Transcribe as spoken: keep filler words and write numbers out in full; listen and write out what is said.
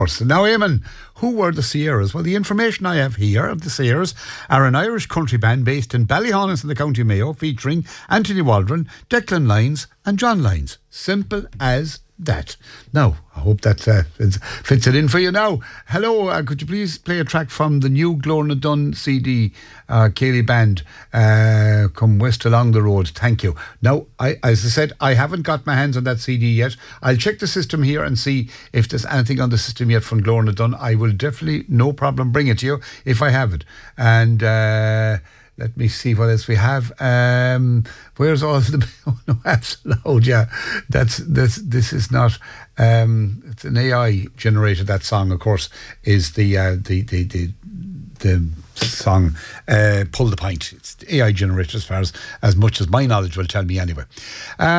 So now, Eamon, who were the Sierras? Well, the information I have here of the Sierras are an Irish country band based in Ballyhonus in the County Mayo, featuring Anthony Waldron, Declan Lyons and John Lyons. Simple as that. Now, I hope that uh, fits it in for you now. Hello, uh, could you please play a track from the new Glorna Dunn C D, uh, Cayley Band, uh, Come West Along the Road. Thank you. Now, I, as I said, I haven't got my hands on that C D yet. I'll check the system here and see if there's anything on the system yet from Glorna Dunn. I will definitely, no problem, bring it to you if I have it. And uh, let me see what else we have. Um, where's all the... Oh, no, absolute, yeah. That's, this, this is not... Um, it's an A I generated, that song, of course, is the uh, the, the, the, the song uh, Pull the Pint. It's A I generated as far as, as much as my knowledge will tell me anyway. Uh,